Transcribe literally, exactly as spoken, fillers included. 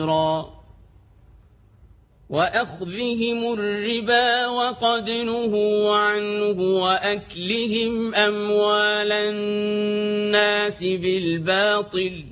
وأخذهم الربا وقد نهوا عنه وأكلهم أموال الناس بالباطل